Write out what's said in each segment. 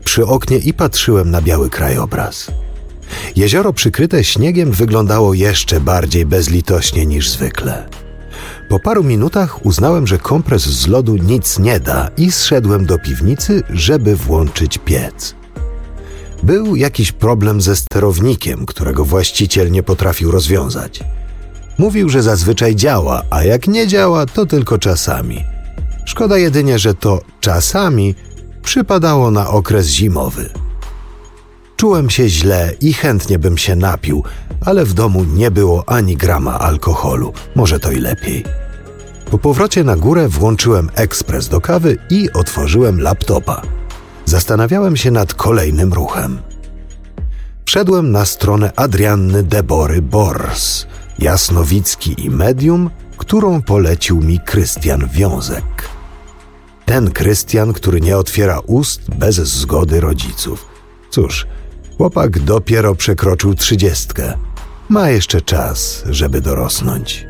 przy oknie i patrzyłem na biały krajobraz. Jezioro przykryte śniegiem wyglądało jeszcze bardziej bezlitośnie niż zwykle. Po paru minutach uznałem, że kompres z lodu nic nie da i zszedłem do piwnicy, żeby włączyć piec. Był jakiś problem ze sterownikiem, którego właściciel nie potrafił rozwiązać. Mówił, że zazwyczaj działa, a jak nie działa, to tylko czasami. Szkoda jedynie, że to czasami przypadało na okres zimowy. Czułem się źle i chętnie bym się napił, ale w domu nie było ani grama alkoholu. Może to i lepiej. Po powrocie na górę włączyłem ekspres do kawy i otworzyłem laptopa. Zastanawiałem się nad kolejnym ruchem. Wszedłem na stronę Adrianny Debory Bors, jasnowicki i medium, którą polecił mi Krystian Wiązek. Ten Krystian, który nie otwiera ust bez zgody rodziców. Cóż, chłopak dopiero przekroczył 30. Ma jeszcze czas, żeby dorosnąć.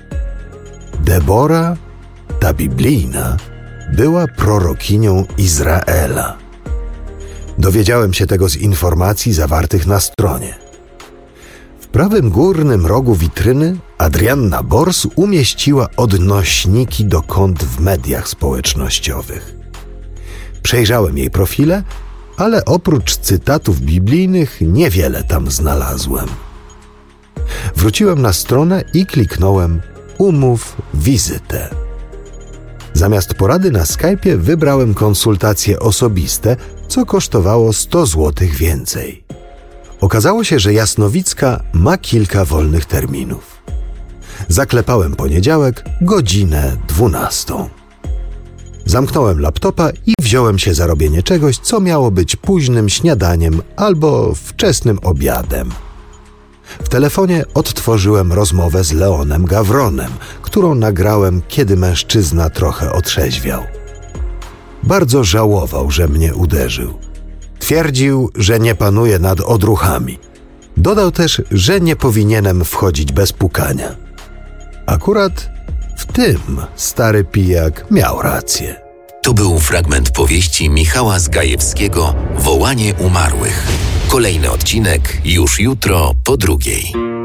Debora, ta biblijna, była prorokinią Izraela. Dowiedziałem się tego z informacji zawartych na stronie. W prawym górnym rogu witryny Adrianna Bors umieściła odnośniki do kont w mediach społecznościowych. Przejrzałem jej profile, ale oprócz cytatów biblijnych niewiele tam znalazłem. Wróciłem na stronę i kliknąłem umów wizytę. Zamiast porady na Skype'ie wybrałem konsultacje osobiste, co kosztowało 100 zł więcej. Okazało się, że Jasnowicka ma kilka wolnych terminów. Zaklepałem poniedziałek, godzinę 12. Zamknąłem laptopa i wziąłem się za robienie czegoś, co miało być późnym śniadaniem albo wczesnym obiadem. W telefonie odtworzyłem rozmowę z Leonem Gawronem, którą nagrałem, kiedy mężczyzna trochę otrzeźwiał. Bardzo żałował, że mnie uderzył. Twierdził, że nie panuje nad odruchami. Dodał też, że nie powinienem wchodzić bez pukania. Akurat w tym stary pijak miał rację. To był fragment powieści Michała Zgajewskiego „Wołanie umarłych”. Kolejny odcinek już jutro po 2:00.